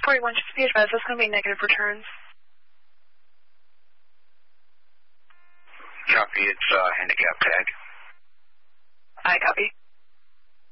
41, just be advised, that's going to be negative returns. Copy, it's handicap tag. I copy.